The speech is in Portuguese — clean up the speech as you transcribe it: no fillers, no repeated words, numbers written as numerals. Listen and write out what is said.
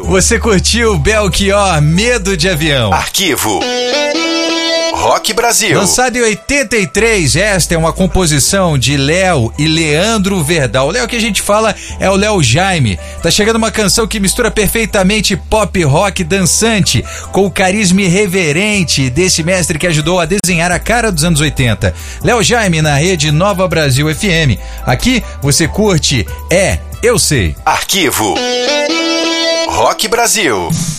Você curtiu Belchior, Medo de Avião. Arquivo Rock Brasil. Lançado em 83, esta é uma composição de Léo e Leandro Verdal. O Léo que a gente fala é o Léo Jaime. Tá chegando uma canção que mistura perfeitamente pop rock dançante com o carisma irreverente desse mestre que ajudou a desenhar a cara dos anos 80. Léo Jaime na rede Nova Brasil FM. Aqui você curte Eu Sei. Arquivo Rock Brasil.